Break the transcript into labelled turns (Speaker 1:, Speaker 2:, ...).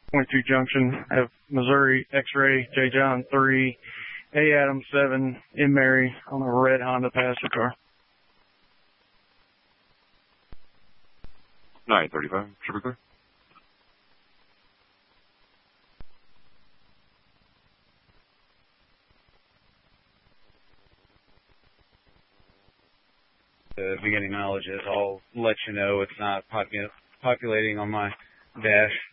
Speaker 1: Point 2 junction, have Missouri X-ray, J. John 3, A. Adam 7, M. Mary on a red Honda passenger car.
Speaker 2: 935, should be clear.
Speaker 3: The beginning knowledge is I'll let you know it's not populating on my dash.